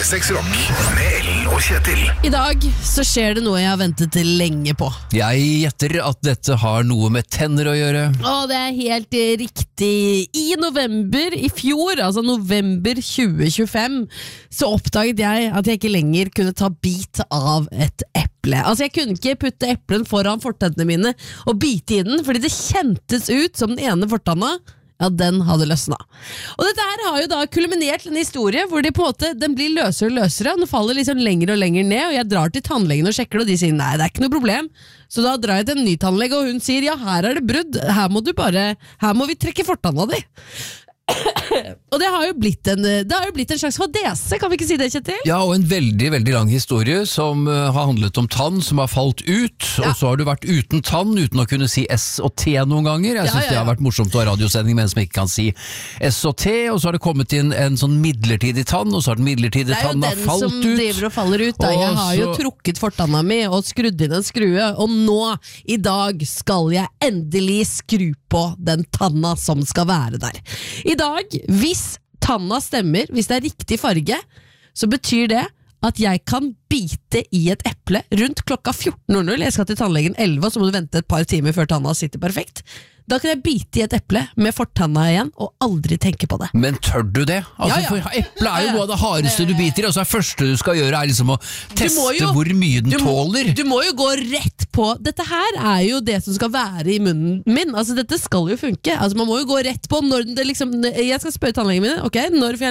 P6 Rock med Ellen og Kjetil. I dag så skjer det noe jeg har ventet lenge på. Jeg gjetter at dette har noe med tenner å gjøre. Og det er helt riktig. I november i fjor, altså november 2025, så oppdaget jeg at jeg ikke lenger kunne ta bit av et eple. Altså jeg kunne ikke putte eplen foran fortennene mine og bite i den, fordi det kjentes ut som den ene fortanna. Ja, den hadde løsna. Og dette her har jo da kulminert en historie hvor de på en måte, den blir løsere og løsere, og den faller liksom lenger og lenger ned, og jeg drar til tannlegen og sjekker, og de sier, nei, det er ikke noe problem. Så da drar jeg til en ny tannlege, og hun sier, ja, her er det brudd, her må vi trekke fortanna di. Og det har jo blitt en slags fadese, kan vi ikke si det, Kjetil? Ja, og en veldig, veldig lang historie som har handlet om tann som har falt ut, og så har du vært uten tann, uten å kunne si S og T noen ganger. Jeg synes det har vært morsomt å ha radiosending med en som ikke kan si S og T, og så har det kommet inn en sånn midlertidig tann, og så har den midlertidige tanna falt ut. Det er jo den som driver og faller ut. Da. Jeg har jo trukket fortanna mi og skrudd inn en skrue, og nå, i dag, skal jeg endelig skru på den tanna som skal være der. I dag, hvis tanna stemmer, hvis det er riktig farge, så betyr det at jeg kan bite i et eple rundt klokka 14:00. Jeg skal til tannlegen 11, og så må du vente et par timer før tanna sitter perfekt. Da kan jeg bite i et eple med fortanna igjen og aldri tenke på det. Men tør du det? Altså, Ja. For eple er jo noe av det hardeste du biter i, og så er det første du skal gjøre er liksom å teste hvor mye den tåler. Du må jo gå rett på. Dette her er jo det som skal være i munnen min. Altså dette skal jo funke. Altså man må jo gå rett på når det liksom, jeg skal spørre tannlegen min, ok, når får jeg